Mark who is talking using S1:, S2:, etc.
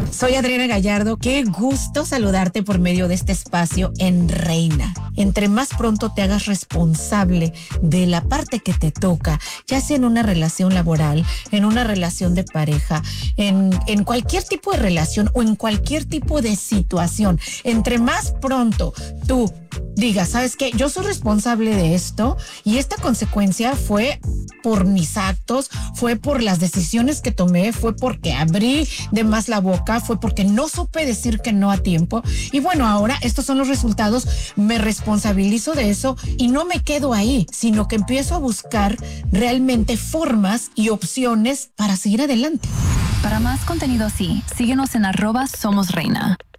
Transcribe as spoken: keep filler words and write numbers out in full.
S1: Soy Adriana Gallardo. Qué gusto saludarte por medio de este espacio en Reina. Entre más pronto te hagas responsable de la parte que te toca, ya sea en una relación laboral, en una relación de pareja, en, en cualquier tipo de relación o en cualquier tipo de situación, entre más pronto tú digas, ¿sabes qué? Yo soy responsable de esto y esta consecuencia fue por mis actos, fue por las decisiones que tomé, fue porque abrí de más la boca, fue porque no supe decir que no a tiempo. Y bueno, ahora estos son los resultados, me responsabilizo de eso y no me quedo ahí, sino que empiezo a buscar realmente formas y opciones para seguir adelante.
S2: Para más contenido así, síguenos en arroba Somos Reina.